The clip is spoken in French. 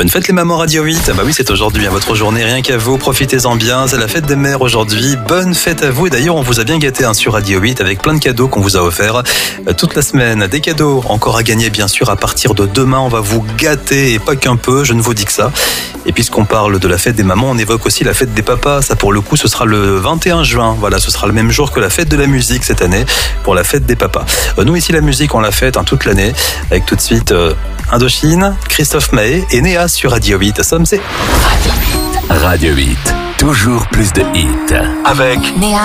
Bonne fête les mamans Radio 8. Bah oui, c'est aujourd'hui votre journée, rien qu'à vous, profitez-en bien, c'est la fête des mères aujourd'hui. Bonne fête à vous et d'ailleurs on vous a bien gâté sur Radio 8 avec plein de cadeaux qu'on vous a offerts toute la semaine. Des cadeaux encore à gagner bien sûr à partir de demain, on va vous gâter et pas qu'un peu, je ne vous dis que ça. Et puisqu'on parle de la fête des mamans, on évoque aussi la fête des papas. Ça pour le coup ce sera le 21 juin, voilà, ce sera le même jour que la fête de la musique cette année pour la fête des papas. Nous ici la musique on la fête toute l'année avec tout de suite Indochine, Christophe Maé et Néa sur Radio 8. Somme c'est Radio 8, toujours plus de hits avec Néa.